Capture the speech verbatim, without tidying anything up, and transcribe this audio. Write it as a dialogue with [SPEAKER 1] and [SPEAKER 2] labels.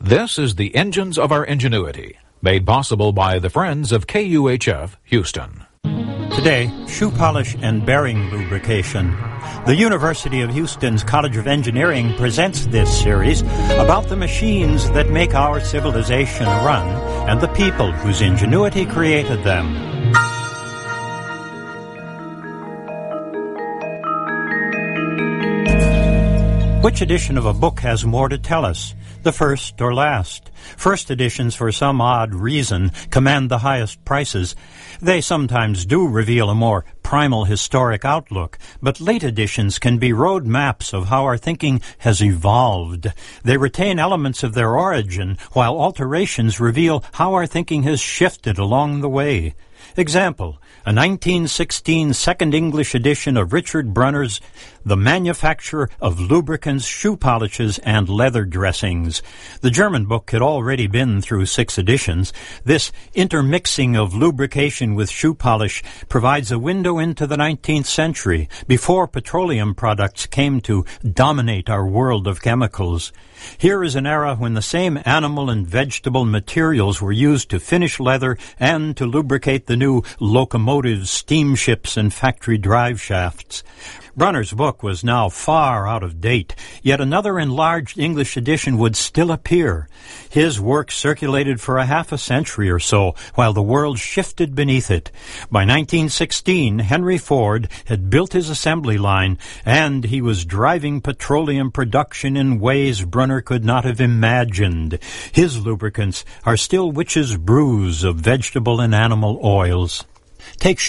[SPEAKER 1] This is the Engines of Our Ingenuity, made possible by the friends of K U H F Houston.
[SPEAKER 2] Today, shoe polish and bearing lubrication. The University of Houston's College of Engineering presents this series about the machines that make our civilization run and the people whose ingenuity created them. Which edition of a book has more to tell us, the first or last? First editions, for some odd reason, command the highest prices. They sometimes do reveal a more primal historic outlook, but late editions can be road maps of how our thinking has evolved. They retain elements of their origin, while alterations reveal how our thinking has shifted along the way. Example, a nineteen sixteen Second English edition of Richard Brunner's The Manufacture of Lubricants, Shoe Polishes, and Leather Dressings. The German book had already been through six editions. This intermixing of lubrication with shoe polish provides a window into the nineteenth century, before petroleum products came to dominate our world of chemicals. Here is an era when the same animal and vegetable materials were used to finish leather and to lubricate the new locomotives, steamships, and factory drive shafts. Brunner's book was now far out of date, yet another enlarged English edition would still appear. His work circulated for a half a century or so, while the world shifted beneath it. By nineteen sixteen, Henry Ford had built his assembly line, and he was driving petroleum production in ways Brunner could not have imagined. His lubricants are still witches' brews of vegetable and animal oils. Take